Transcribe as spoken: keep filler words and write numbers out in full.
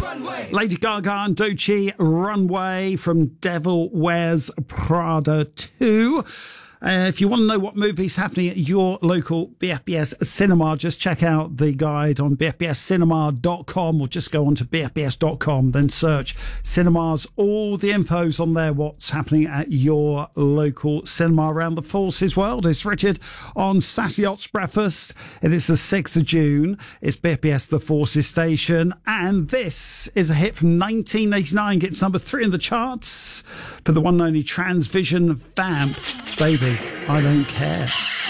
Lady Gaga and Doechii, Runway from Devil Wears Prada two. Uh, if you want to know what movie's happening at your local B F B S cinema, just check out the guide on b f b s cinema dot com or just go on to b f b s dot com, then search cinemas. All the info's on there, what's happening at your local cinema around the Forces world. It's Richard on Saturday Ops Breakfast. It is the sixth of June. It's B F B S The Forces station. And this is a hit from nineteen eighty-nine. Gets number three in the charts for the one and only Transvision Vamp. Baby, I don't care.